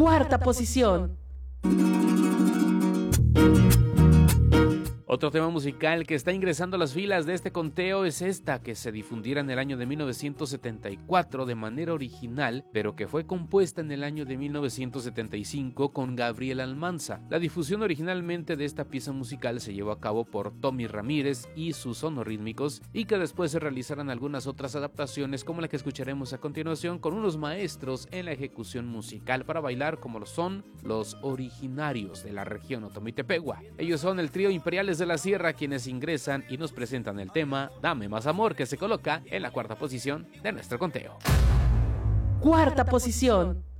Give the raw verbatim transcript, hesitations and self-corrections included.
Cuarta posición. Otro tema musical que está ingresando a las filas de este conteo es esta, que se difundiera en el año de mil novecientos setenta y cuatro de manera original, pero que fue compuesta en el año de mil novecientos setenta y cinco con Gabriel Almanza. La difusión originalmente de esta pieza musical se llevó a cabo por Tommy Ramírez y sus sonorítmicos, y que después se realizaran algunas otras adaptaciones como la que escucharemos a continuación, con unos maestros en la ejecución musical para bailar como lo son los originarios de la región Otomitepegua. Ellos son el trío Imperiales de la Sierra, quienes ingresan y nos presentan el tema Dame Más Amor, que se coloca en la cuarta posición de nuestro conteo. Cuarta posición.